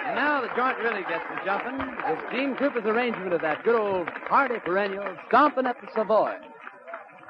And now the joint really gets to jumping with Gene Krupa's arrangement of that good old hearty perennial, Stompin' at the Savoy.